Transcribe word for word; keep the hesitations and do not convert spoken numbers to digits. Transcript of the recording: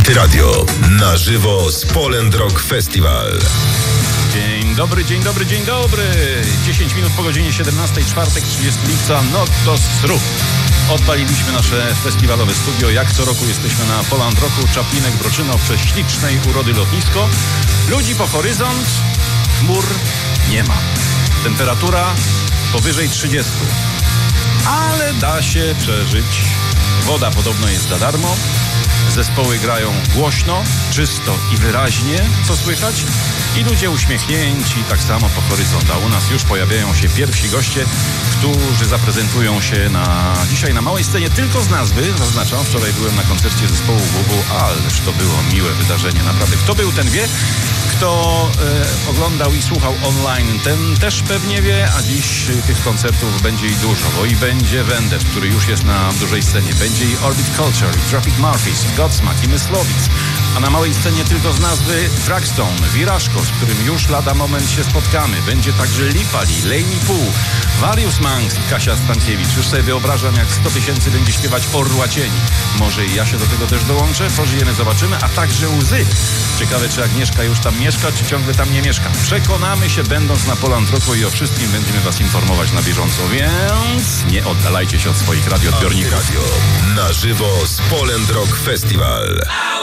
Antyradio. Na żywo z Poland Rock Festival. Dzień dobry, dzień dobry, dzień dobry. dziesięć minut po godzinie siedemnastej, czwartek, trzydziestego lipca, no to srób. Odpaliliśmy nasze festiwalowe studio. Jak co roku jesteśmy na Poland Rocku. Czaplinek, Broczyno, prześlicznej urody lotnisko. Ludzi po horyzont, chmur nie ma. Temperatura powyżej trzydziestu. Ale da się przeżyć. Woda podobno jest za darmo. Zespoły grają głośno, czysto i wyraźnie, co słychać. I ludzie uśmiechnięci tak samo po horyzont. A u nas już pojawiają się pierwsi goście, którzy zaprezentują się na dzisiaj na małej scenie tylko z nazwy. Zaznaczam, wczoraj byłem na koncercie zespołu Bubu, ależ to było miłe wydarzenie, naprawdę. Kto był, ten wie. Kto e, oglądał i słuchał online, ten też pewnie wie, a dziś tych koncertów będzie i dużo, bo i będzie Wendet, który już jest na dużej scenie, będzie i Orbit Culture, i Tropic Murphys, i Godsmack, i Myslowic, a na małej scenie tylko z nazwy Dragstone, Wirażko, z którym już lada moment się spotkamy, będzie także Lipali, Lejni Pół, Various Manx i Kasia Stankiewicz. Już sobie wyobrażam, jak sto tysięcy będzie śpiewać Orła Cieni. Może i ja się do tego też dołączę, pożyjemy, zobaczymy, a także Łzy. Ciekawe, czy Agnieszka już tam mieszka, czy ciągle tam nie mieszka. Przekonamy się, będąc na Poland Rocku, i o wszystkim będziemy was informować na bieżąco, więc nie oddalajcie się od swoich radioodbiorników. Antyradio. Na żywo z Poland Rock Festival.